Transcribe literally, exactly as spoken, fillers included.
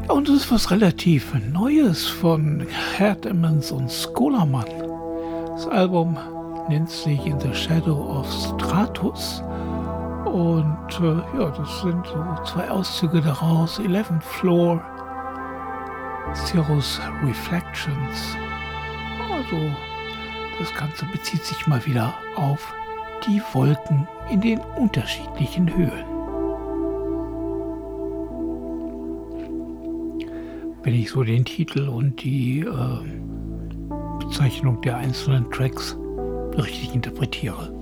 Ja, und es ist was relativ Neues von Gerd Emmons und Scholarman. Das Album nennt sich In the Shadow of Stratus. Und äh, ja, das sind so zwei Auszüge daraus. Eleventh Floor, Cirrus Reflections. Also, das Ganze bezieht sich mal wieder auf die Wolken in den unterschiedlichen Höhen. Wenn ich so den Titel und die äh, Bezeichnung der einzelnen Tracks richtig interpretiere.